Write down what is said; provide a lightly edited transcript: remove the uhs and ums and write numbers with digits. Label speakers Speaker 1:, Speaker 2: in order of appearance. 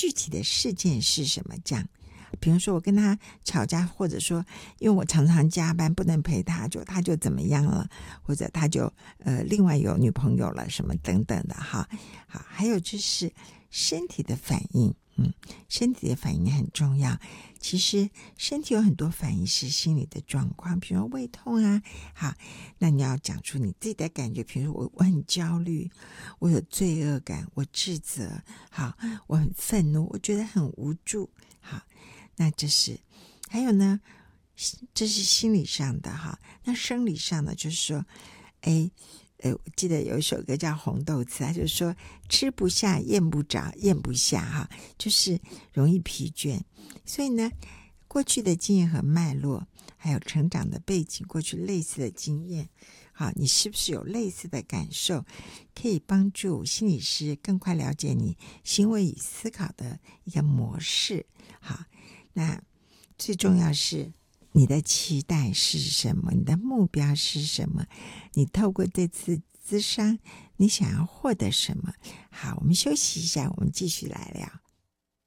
Speaker 1: 具体的事件是什么这样。比如说我跟他吵架，或者说因为我常常加班不能陪他，他就怎么样了，或者他就另外有女朋友了什么等等的哈。好，还有就是身体的反应，身体的反应很重要。其实身体有很多反应是心理的状况，比如说胃痛啊，好，那你要讲出你自己的感觉，比如说我很焦虑，我有罪恶感，我自责，好，我很愤怒，我觉得很无助，好，那这是。还有呢，这是心理上的哈。那生理上的就是说，我记得有一首歌叫《红豆词》，他就说吃不下、咽不着、咽不下哈，就是容易疲倦。所以呢，过去的经验和脉络，还有成长的背景，过去类似的经验，好，你是不是有类似的感受，可以帮助心理师更快了解你行为与思考的一个模式。好，那最重要是你的期待是什么，你的目标是什么，你透过这次咨商你想要获得什么。好，我们休息一下，我们继续来聊。